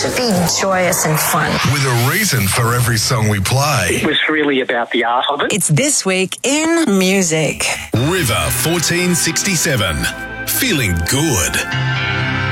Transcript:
should be joyous and fun. With a reason for every song we play. It was really about the art of it. It's This Week in Music. River 1467. Feeling good.